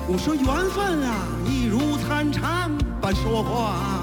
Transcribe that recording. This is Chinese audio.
我说缘分啊，一如参禅般说话。